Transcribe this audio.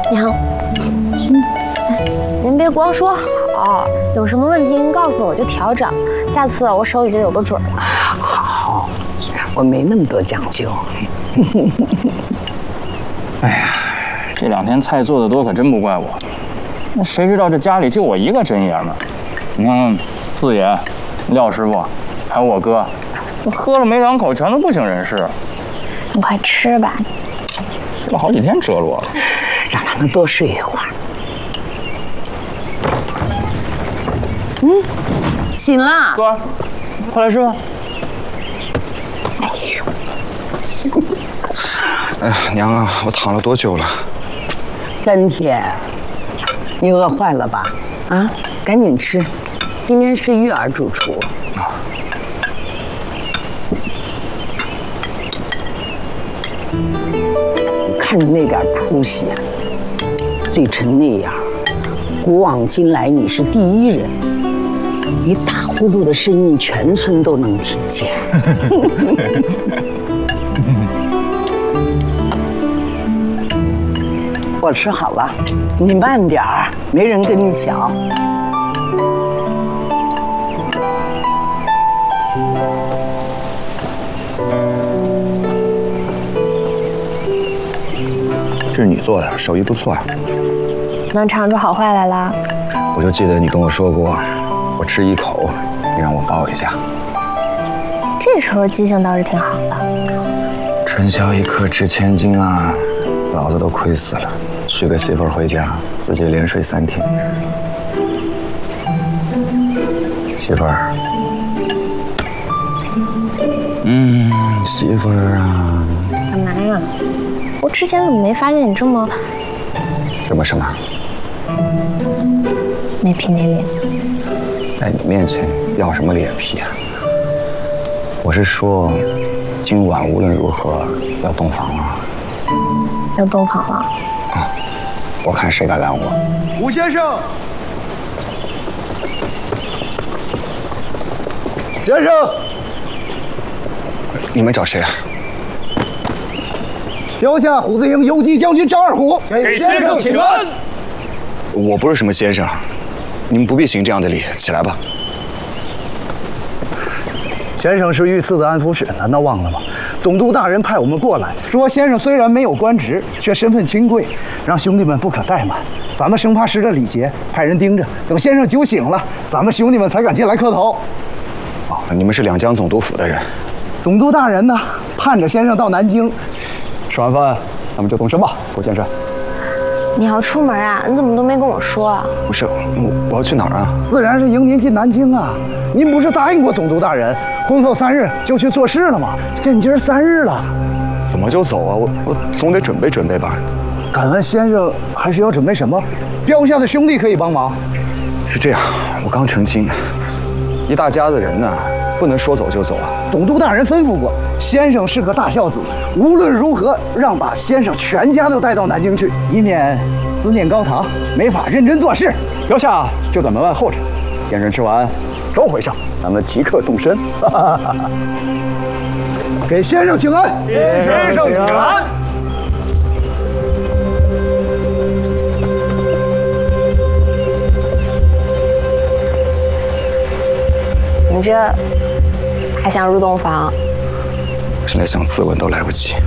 你好。您别光说好，有什么问题您告诉我就调整，下次我手里就有个准了。 好，我没那么多讲究。 哎呀，这2天菜做的多，可真不怪我。那谁知道这家里就我一个真爷们儿？你看四爷、廖师傅，还有我哥，喝了没2口，全都不省人事。 你快吃吧。 吃了好几天折罗了， 让他们多睡一会儿。醒了。 哥，快来吃吧。 哎呦， 哎呀，娘啊，我躺了多久了 3天，你饿坏了吧？啊，赶紧吃，今天是玉儿主厨。看你那点出息，醉成那样，古往今来你是第一人，你打呼噜的声音全村都能听见。我吃好了，你慢点儿，没人跟你抢。 这是你做的，手艺不错呀。 能尝出好坏来了？ 我就记得你跟我说过，我吃一口，你让我抱一下。 这时候记性倒是挺好的。 春宵一刻值千金啊，老子都亏死了。娶个媳妇儿回家，自己连睡3天。媳妇儿，媳妇儿啊。 干嘛呀？我之前怎么没发现你这么什么？ 没皮没脸？ 在你面前要什么脸皮啊？我是说，今晚无论如何要洞房啊！ 要洞房了？ 我看谁敢拦我。 吴先生，先生， 你们找谁啊？ 标下虎子营游击将军张二虎，给先生请安。 我不是什么先生，你们不必行这样的礼，起来吧。 先生是御赐的安抚使，难道忘了吗？总督大人派我们过来，说先生虽然没有官职，却身份清贵，让兄弟们不可怠慢。咱们生怕失了礼节，派人盯着，等先生酒醒了，咱们兄弟们才敢进来磕头。 哦，你们是两江总督府的人。 总督大人呢，盼着先生到南京。 吃完饭，咱们就动身吧，郭先生。 你要出门啊？你怎么都没跟我说啊？ 不是，我要去哪儿啊？ 自然是迎您进南京啊！您不是答应过总督大人，婚后3日就去做事了吗？现今3日了， 怎么就走啊？我总得准备准备吧。 敢问先生还需要准备什么？标下的兄弟可以帮忙。 是这样，我刚成亲，一大家子人呢，不能说走就走啊。 总督大人吩咐过，先生是个大孝子，无论如何让把先生全家都带到南京去，以免思念高堂，没法认真做事。 标下就在门外候着，先生吃完招回上，咱们即刻动身。 给先生请安， 给先生请安。 你这还想入洞房？ 现在想自刎都来不及。